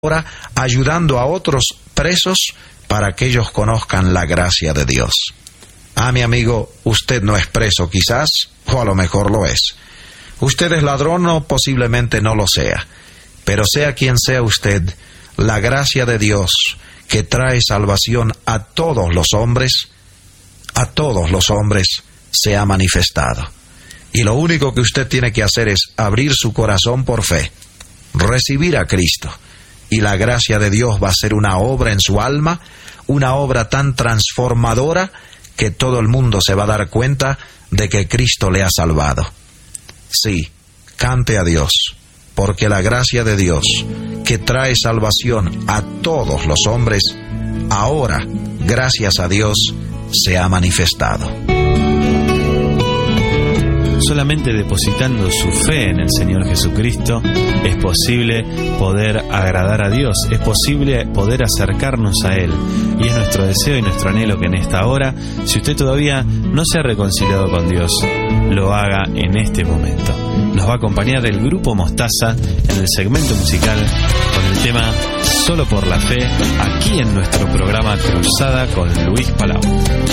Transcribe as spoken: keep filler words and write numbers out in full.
ahora ayudando a otros presos para que ellos conozcan la gracia de Dios. Ah, mi amigo, usted no es preso quizás, o a lo mejor lo es. Usted es ladrón o posiblemente no lo sea. Pero sea quien sea usted, la gracia de Dios que trae salvación a todos los hombres, a todos los hombres se ha manifestado. Y lo único que usted tiene que hacer es abrir su corazón por fe, recibir a Cristo. Y la gracia de Dios va a ser una obra en su alma, una obra tan transformadora que todo el mundo se va a dar cuenta de que Cristo le ha salvado. Sí, cante a Dios, porque la gracia de Dios, que trae salvación a todos los hombres, ahora, gracias a Dios, se ha manifestado. Solamente depositando su fe en el Señor Jesucristo es posible poder agradar a Dios, es posible poder acercarnos a Él. Y es nuestro deseo y nuestro anhelo que en esta hora, si usted todavía no se ha reconciliado con Dios, lo haga en este momento. Nos va a acompañar el Grupo Mostaza en el segmento musical con el tema Solo por la Fe, aquí en nuestro programa Cruzada con Luis Palau.